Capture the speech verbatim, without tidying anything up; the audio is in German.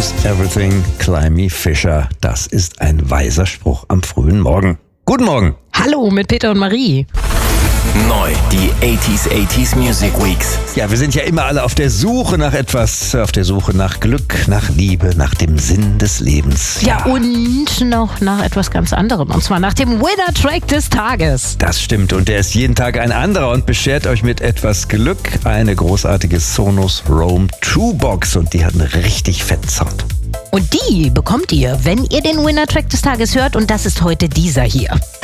Lose everything, Climby Fisher. Das ist ein weiser Spruch am frühen Morgen. Guten Morgen. Hallo mit Peter und Marie. Neu, die achtziger achtziger Music Weeks. Ja, wir sind ja immer alle auf der Suche nach etwas, auf der Suche nach Glück, nach Liebe, nach dem Sinn des Lebens. Ja, und noch nach etwas ganz anderem, und zwar nach dem Winner-Track des Tages. Das stimmt, und der ist jeden Tag ein anderer und beschert euch mit etwas Glück eine großartige Sonos Roam zwei Box, und die hat einen richtig fetten Sound. Und die bekommt ihr, wenn ihr den Winner-Track des Tages hört, und das ist heute dieser hier.